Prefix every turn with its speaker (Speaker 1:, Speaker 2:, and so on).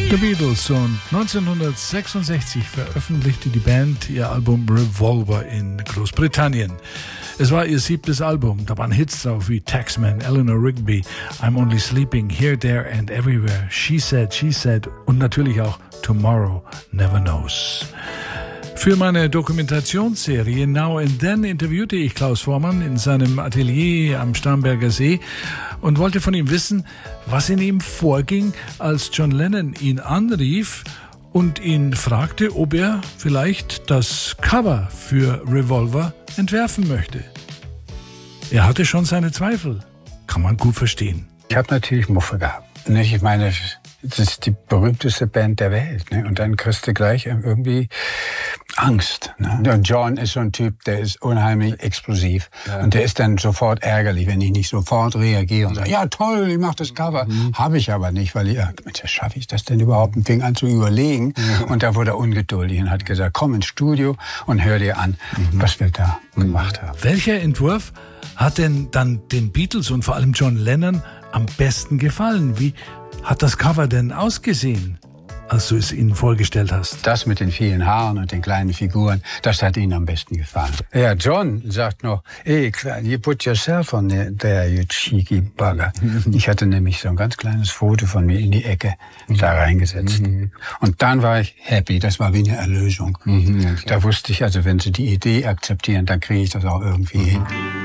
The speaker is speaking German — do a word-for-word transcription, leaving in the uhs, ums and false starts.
Speaker 1: The Beatles, und neunzehnhundertsechsundsechzig veröffentlichte die Band ihr Album Revolver in Großbritannien. Es war ihr siebtes Album, da waren Hits drauf wie Taxman, Eleanor Rigby, I'm Only Sleeping, Here, There and Everywhere, She Said, She Said und natürlich auch Tomorrow Never Knows. Für meine Dokumentationsserie Now and Then interviewte ich Klaus Voormann in seinem Atelier am Starnberger See und wollte von ihm wissen, was in ihm vorging, als John Lennon ihn anrief und ihn fragte, ob er vielleicht das Cover für Revolver entwerfen möchte. Er hatte schon seine Zweifel. Kann man gut verstehen.
Speaker 2: Ich habe natürlich Muffe gehabt. Nicht? Ich meine, das ist die berühmteste Band der Welt. Ne? Und dann kriegst du gleich irgendwie Angst. Ne? Und John ist so ein Typ, der ist unheimlich explosiv. Ja. Und der ist dann sofort ärgerlich, wenn ich nicht sofort reagiere und sage, ja toll, ich mach das Cover. Mhm. Habe ich aber nicht, weil ich, ja, schaffe ich das denn überhaupt? Und fing an zu überlegen. Mhm. Und da wurde er ungeduldig und hat gesagt, komm ins Studio und hör dir an, mhm. was wir da mhm. gemacht haben.
Speaker 1: Welcher Entwurf hat denn dann den Beatles und vor allem John Lennon am besten gefallen? Wie hat das Cover denn ausgesehen, als du es ihnen vorgestellt hast?
Speaker 2: Das mit den vielen Haaren und den kleinen Figuren, das hat ihnen am besten gefallen. Ja, John sagt noch, hey, you put yourself on there, you cheeky bugger. Ich hatte nämlich so ein ganz kleines Foto von mir in die Ecke da reingesetzt. Und dann war ich happy, das war wie eine Erlösung. Da wusste ich, also wenn sie die Idee akzeptieren, dann kriege ich das auch irgendwie hin.